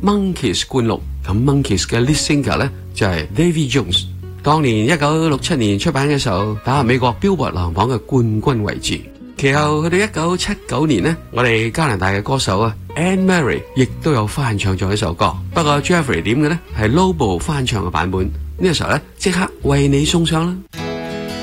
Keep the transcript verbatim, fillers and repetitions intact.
Monkeys 灌錄，咁 Monkeys 嘅 lead singer 咧就係 Davy Jones。當年一九六七年出版嘅時候，打入美國 Billboard 排行榜嘅冠軍位置。其後去到一九七九年呢，我哋加拿大嘅歌手啊 Anne Murray 亦都有翻唱咗呢首歌，不過 Jeffrey 點嘅呢係 Lobo 翻唱嘅版本。呢個時候咧即刻為你送上啦。